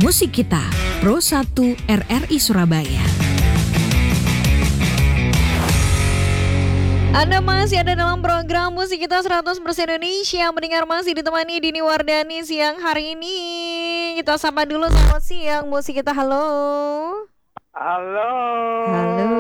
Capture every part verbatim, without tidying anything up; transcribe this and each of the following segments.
Musik Kita, Pro satu R R I Surabaya. Anda masih ada dalam program Musik Kita seratus persen Indonesia. Mendengar masih ditemani Dini Wardani siang hari ini. Kita sapa dulu, selamat siang Musik Kita, halo. Halo. Halo.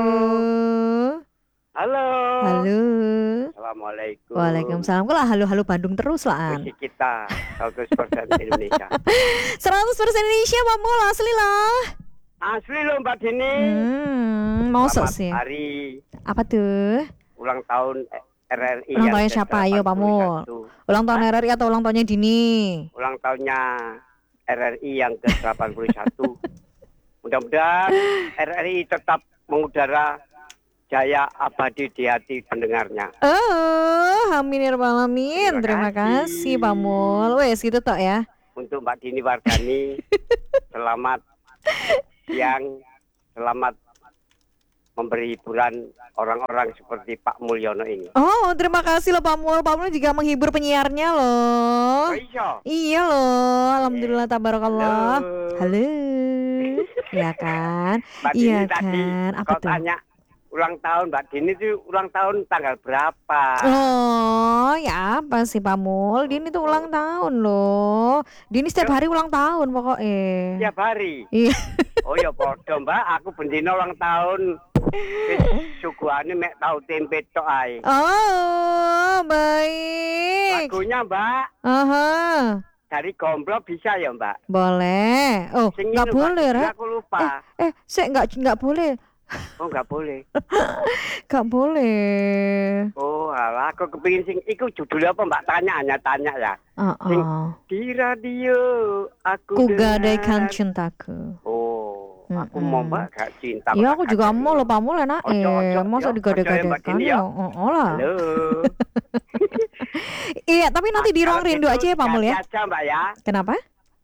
Halo. Halo. Assalamualaikum. Waalaikumsalam. Kok lah halo-halo Bandung terus lah. Musik Kita seratus persen Indonesia. seratus persen Indonesia Pak Mul, asli lah. Asli loh Mbak Dini. Hmm, mau Selamat sih. hari Apa tuh? ulang tahun R R I. Ulang yang tahunnya ke siapa? Ayo Pak Mul. delapan puluh satu. Ulang tahun R R I atau ulang tahunnya Dini? Ulang tahunnya R R I yang ke delapan puluh satu. Mudah-mudahan R R I tetap mengudara jaya abadi di hati pendengarnya. Oh, amin ya rabbal alamin. Terima, Terima kasih kasih. Pak Mul. Wes gitu tok ya. Untuk Mbak Dini Wardani, selamat siang, selamat memberi hiburan orang-orang seperti Pak Mulyono ini. Oh, terima kasih loh Pak Mul. Pak Mul juga menghibur penyiarnya loh. Oh iya. Iya loh. Alhamdulillah tabarakallah. Halo. Halo. Iya kan? Mbak Dini Iya tadi kan? Apa kau tuh? tanya ulang tahun Mbak Dini itu ulang tahun tanggal berapa? Oh, ya apa sih Pak Mul? Dini tuh ulang tahun loh. Dini setiap hari ulang tahun pokoknya. Tiap hari. Iya. Oh ya podo Mbak, aku bendina ulang tahun. Wis suguhane mek tau tempe tok ae. Oh, baik. Lagunya Mbak Aha. dari Gomblo bisa ya Mbak? Boleh. Oh, Sing nggak ini, Mbak, boleh, Dini, Ra. aku lupa. Eh, saya nggak nggak boleh. Oh nggak boleh. Nggak boleh. Oh alah, aku kepingin sing iku judulnya apa Mbak? Tanya hanya tanya ya. Ah, Sing ah. di radio aku Ku dengar. gadaikan cintaku. Oh, aku Mm-mm. mau Mbak gak cinta. Iya, Mbak, aku juga gak mau loh Pak Mul enak Ojo, ojo, eh. Masa ojo, digadai-gadaikan ojo ya, Mbak Dini, ya? ya. Oh, oh lah. Halo. Iya, tapi nanti di ruang Kalau rindu gitu, aja ya Pak Mul ya. ganti aja Mbak ya. Kenapa?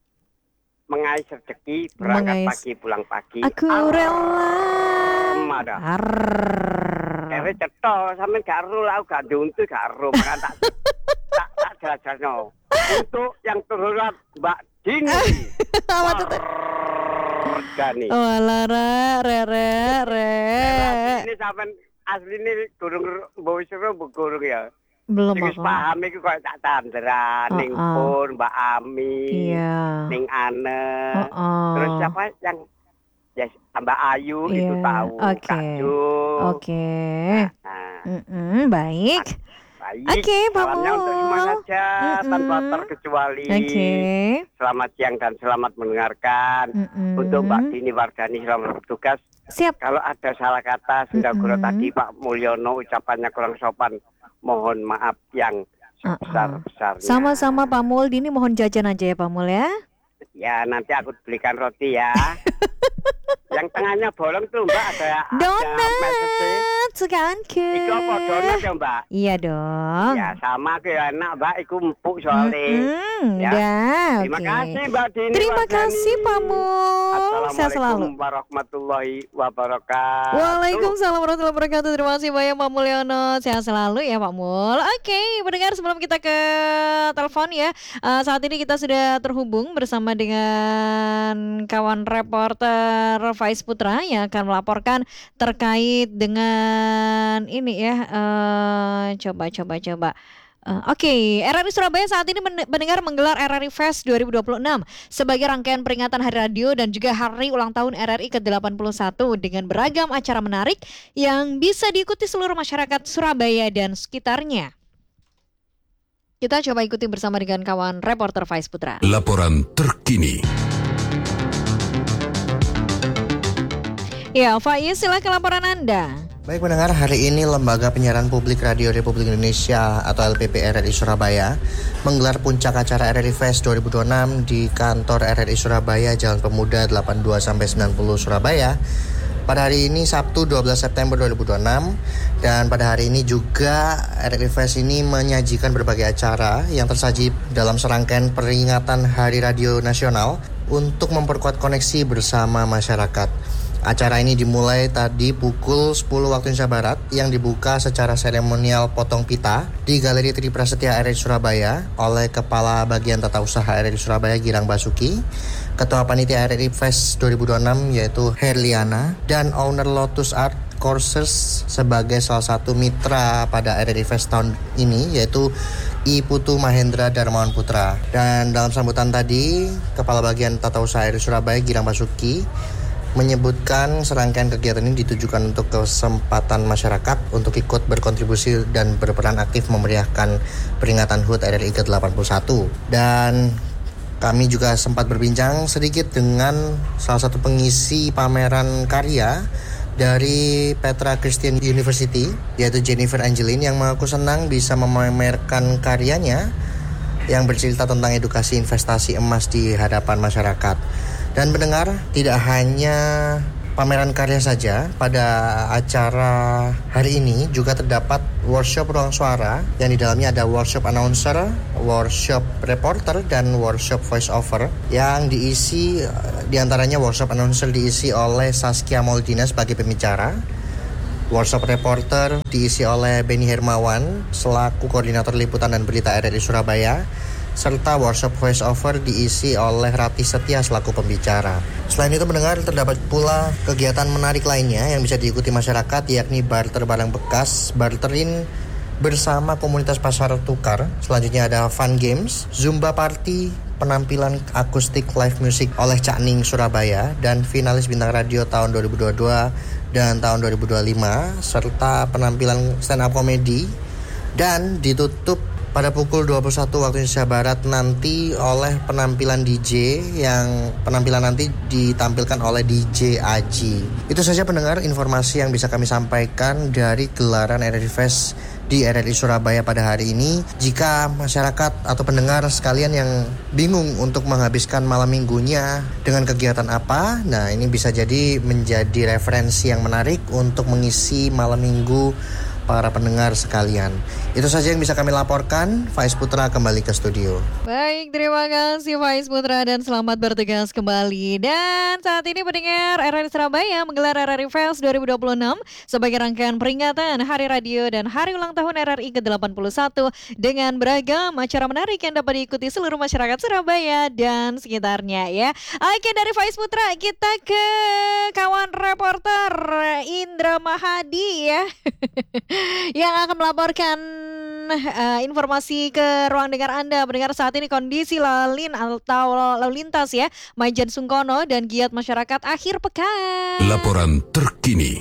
Mengais rezeki, berangkat Mengais- pagi, pulang pagi. Aku rela. Ada. Arrrr. Kere cetok, sampe gak ero lah, aku gak nduntu gak ero, makan tak tak tak jelas-jelasno. Untuk yang terhormat Mbak Dini. Apa tuh? Wardani. Oh, lara, re, re, re. Ini sampean asline gurung mbawa sira mbok gurung ya. Belum Sing wis aku. paham iku koyo tak tandera ning Uh-uh. pun Mbak Ami, Iya. ning Ane. Oh, Terus siapa yang ya Mbak Ayu itu Iya, tahu, oke. Kak Jo. Oke. Nah, Mm-mm, baik. baik. Oke, Pak Salamnya untuk semua Mul. saja Mm-mm. tanpa terkecuali. Oke. Selamat siang dan selamat mendengarkan. Mm-mm. Untuk Mbak Dini Wardani selamat bertugas. Siap. Kalau ada salah kata Sendagura Mm-mm. tadi Pak Mulyono ucapannya kurang sopan, mohon maaf yang sebesar-besarnya. Sama-sama Pak Mul. Dini mohon jajan aja ya Pak Mul ya. Ya nanti aku belikan roti ya. Yang tengahnya bolong tuh Mbak ada ada message. Donat sekanku. Iku apa donat ya Mbak? Iya dong. Ya sama aku ya enak Mbak, iku empuk soalnya. Mm-mm, Ya. dah, Terima oke. kasih Mbak Dini Terima Wardani. kasih Pak Mul. Sehat selalu. Assalamualaikum warahmatullahi wabarakatuh. Waalaikumsalam warahmatullahi wabarakatuh. Terima kasih banyak Pak Mulyono. Sehat selalu ya Pak Mul. Oke, mendengar sebelum kita ke telepon ya. eh, saat ini kita sudah terhubung bersama dengan kawan reporter Faiz Putra yang akan melaporkan terkait dengan ini ya. eh, coba coba coba. Uh, Oke, R R I Surabaya saat ini men- mendengar menggelar R R I Fest dua ribu dua puluh enam sebagai rangkaian peringatan Hari Radio dan juga hari ulang tahun R R I ke delapan puluh satu dengan beragam acara menarik yang bisa diikuti seluruh masyarakat Surabaya dan sekitarnya. Kita coba ikuti bersama dengan kawan reporter Faiz Putra. Laporan terkini. Ya, Faiz, silakan laporan Anda. Baik pendengar, hari ini Lembaga Penyiaran Publik Radio Republik Indonesia atau L P P R R I Surabaya menggelar puncak acara R R I Fest dua ribu dua puluh enam di kantor R R I Surabaya, Jalan Pemuda delapan puluh dua sampai sembilan puluh Surabaya. Pada hari ini Sabtu dua belas September dua ribu dua puluh enam, dan pada hari ini juga R R I Fest ini menyajikan berbagai acara yang tersaji dalam serangkaian peringatan Hari Radio Nasional untuk memperkuat koneksi bersama masyarakat. Acara ini dimulai tadi pukul sepuluh waktu Indonesia Barat yang dibuka secara seremonial potong pita di Galeri Tri Prasetya R R I Surabaya oleh Kepala Bagian Tata Usaha R R I Surabaya Girang Basuki, Ketua Panitia R R I Fest dua ribu dua puluh enam yaitu Herliana, dan owner Lotus Art Courses sebagai salah satu mitra pada R R I Fest tahun ini yaitu I Putu Mahendra Darmawan Putra. Dan dalam sambutan tadi, Kepala Bagian Tata Usaha R R I Surabaya Girang Basuki menyebutkan serangkaian kegiatan ini ditujukan untuk kesempatan masyarakat untuk ikut berkontribusi dan berperan aktif memeriahkan peringatan H U T R R I ke delapan puluh satu. Dan kami juga sempat berbincang sedikit dengan salah satu pengisi pameran karya dari Petra Christian University, yaitu Jennifer Angelin, yang mengaku senang bisa memamerkan karyanya yang bercerita tentang edukasi investasi emas di hadapan masyarakat. Dan pendengar, tidak hanya pameran karya saja, pada acara hari ini juga terdapat workshop ruang suara yang di dalamnya ada workshop announcer, workshop reporter, dan workshop voice over yang diisi, diantaranya workshop announcer diisi oleh Saskia Moldina sebagai pembicara, workshop reporter diisi oleh Benny Hermawan selaku koordinator liputan dan berita R R I Surabaya, serta workshop voice over diisi oleh Rati Setia selaku pembicara. Selain itu mendengar terdapat pula kegiatan menarik lainnya yang bisa diikuti masyarakat, yakni barter barang bekas, barterin bersama komunitas pasar tukar. Selanjutnya ada fun games, Zumba party, penampilan akustik live music oleh Cak Ning Surabaya, dan finalis bintang radio tahun dua ribu dua puluh dua dan tahun dua ribu dua puluh lima, serta penampilan stand up comedy. Dan ditutup pada pukul dua puluh satu waktu Indonesia Barat nanti oleh penampilan D J, yang penampilan nanti ditampilkan oleh D J Aji. Itu saja pendengar informasi yang bisa kami sampaikan dari gelaran R R I Fest di R R I Surabaya pada hari ini. Jika masyarakat atau pendengar sekalian yang bingung untuk menghabiskan malam minggunya dengan kegiatan apa, nah ini bisa jadi menjadi referensi yang menarik untuk mengisi malam minggu para pendengar sekalian. Itu saja yang bisa kami laporkan. Faiz Putra kembali ke studio. Baik, terima kasih Faiz Putra dan selamat bertugas kembali. Dan saat ini pendengar R R I Surabaya menggelar R R I Fest dua ribu dua puluh enam sebagai rangkaian peringatan Hari Radio dan Hari Ulang Tahun R R I ke delapan puluh satu dengan beragam acara menarik yang dapat diikuti seluruh masyarakat Surabaya dan sekitarnya ya. Oke, dari Faiz Putra kita ke kawan reporter Indra Mahadi ya. Yang akan melaporkan uh, informasi ke ruang dengar Anda. Mendengar saat ini kondisi lalin atau lalu lintas ya, Maijen Sungkono dan giat masyarakat akhir pekan. Laporan terkini.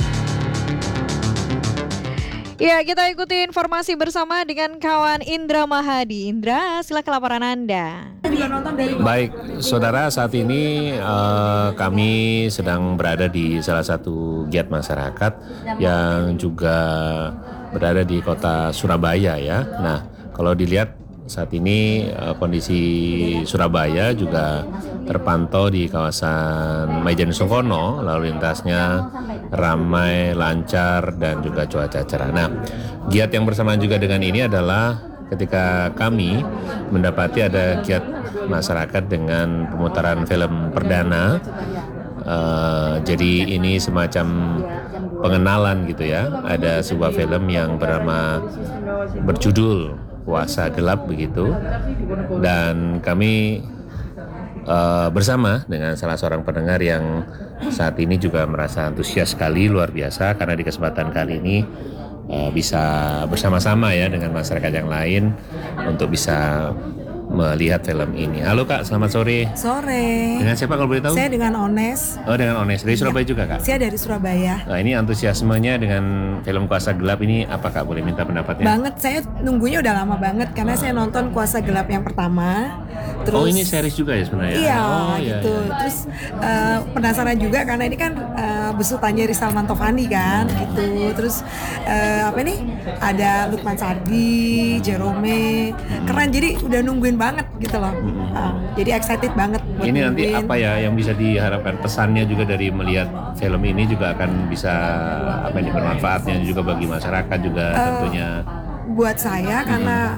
Ya, kita ikuti informasi bersama dengan kawan Indra Mahadi. Indra, silakan laporan Anda. Baik, saudara, saat ini uh, kami sedang berada di salah satu giat masyarakat yang juga berada di kota Surabaya ya. Nah, kalau dilihat saat ini uh, kondisi Surabaya juga terpantau di kawasan Maijen Sungkono, lalu lintasnya ramai, lancar, dan juga cuaca cerah. Nah, giat yang bersamaan juga dengan ini adalah ketika kami mendapati ada giat masyarakat dengan pemutaran film perdana. Uh, jadi ini semacam pengenalan gitu ya. Ada sebuah film yang bernama berjudul Kuasa Gelap begitu, dan kami uh, bersama dengan salah seorang pendengar yang saat ini juga merasa antusias sekali, luar biasa, karena di kesempatan kali ini uh, bisa bersama-sama ya dengan masyarakat yang lain untuk bisa melihat film ini. Halo Kak, selamat sore. Sore. Dengan siapa kalau boleh tahu? Saya dengan Ones. Oh, dengan Ones. Dari Surabaya ya. Juga Kak? Saya dari Surabaya. Nah, ini antusiasmenya dengan film Kuasa Gelap ini apa Kak? Boleh minta pendapatnya? Banget, saya nunggunya udah lama banget karena ah. saya nonton Kuasa Gelap yang pertama. Terus, oh, ini series juga ya sebenarnya? Iya, oh, gitu. Iya, iya. Terus uh, penasaran juga karena ini kan uh, besutannya Rizal Mantovani kan, gitu. Terus uh, apa nih? Ada Lukman Sardi, Jerome, keren. Jadi udah nungguin banget gitu loh. Uh, jadi excited banget buat ini nungguin. Nanti apa ya yang bisa diharapkan, pesannya juga dari melihat film ini juga akan bisa apa ini bermanfaatnya juga bagi masyarakat juga uh, tentunya. Buat saya karena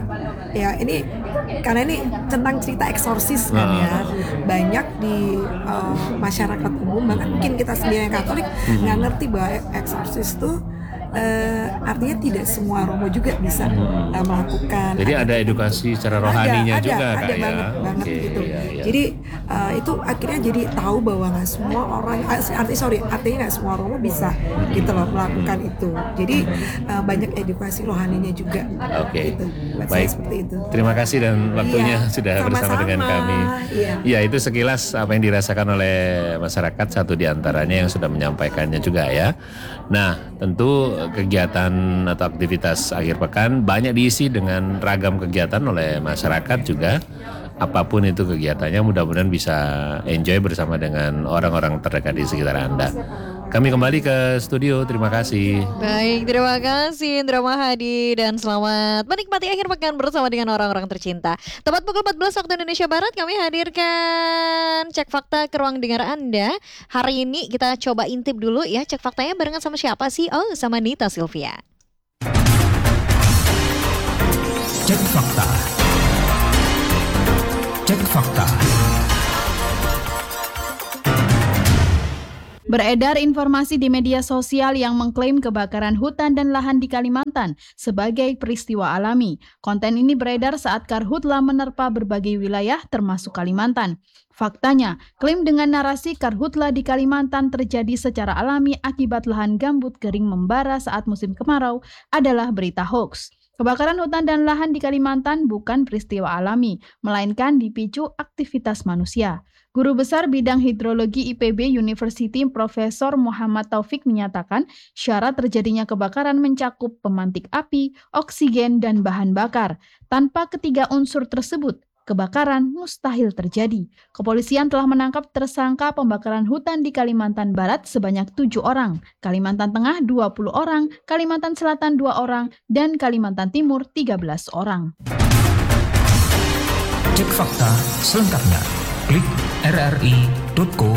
ya ini karena ini tentang cerita eksorsis kan ya, banyak di uh, masyarakat umum bahkan mungkin kita sendiri yang Katolik nggak ngerti bahwa eksorsis tuh uh, artinya tidak semua romo juga bisa uh, melakukan. Jadi ada edukasi secara rohaninya ada, juga ada, Kak ada ya. banget, banget Oke, gitu. iya, iya. Jadi uh, itu akhirnya jadi tahu bahwa nggak semua orang, arti sorry artinya nggak semua romo bisa gitu loh melakukan itu. Jadi uh, banyak edukasi rohaninya juga. Oke, Gitu. Buat saya baik. seperti itu. Terima kasih dan waktunya Iya, sudah bersama sama-sama. dengan kami. Iya. Ya, itu sekilas apa yang dirasakan oleh masyarakat, satu di antaranya yang sudah menyampaikannya juga ya. Nah, tentu kegiatan atau aktivitas akhir pekan banyak diisi dengan ragam kegiatan oleh masyarakat juga. Apapun itu kegiatannya, mudah-mudahan bisa enjoy bersama dengan orang-orang terdekat di sekitar Anda. Kami kembali ke studio, terima kasih. Baik, terima kasih Indra Mahadi dan selamat menikmati akhir pekan bersama dengan orang-orang tercinta. Tepat pukul empat belas waktu Indonesia Barat kami hadirkan Cek Fakta ke ruang dengar Anda. Hari ini kita coba intip dulu ya, cek faktanya barengan sama siapa sih? Oh, sama Nita Sylvia. Cek Fakta. Cek Fakta. Beredar informasi di media sosial yang mengklaim kebakaran hutan dan lahan di Kalimantan sebagai peristiwa alami. Konten ini beredar saat Karhutla menerpa berbagai wilayah termasuk Kalimantan. Faktanya, klaim dengan narasi Karhutla di Kalimantan terjadi secara alami akibat lahan gambut kering membara saat musim kemarau adalah berita hoax. Kebakaran hutan dan lahan di Kalimantan bukan peristiwa alami, melainkan dipicu aktivitas manusia. Guru Besar Bidang Hidrologi I P B University Profesor Muhammad Taufik menyatakan syarat terjadinya kebakaran mencakup pemantik api, oksigen, dan bahan bakar. Tanpa ketiga unsur tersebut, kebakaran mustahil terjadi. Kepolisian telah menangkap tersangka pembakaran hutan di Kalimantan Barat sebanyak tujuh orang, Kalimantan Tengah dua puluh orang, Kalimantan Selatan dua orang, dan Kalimantan Timur tiga belas orang. Cek Fakta selengkapnya. Klik r r i titik co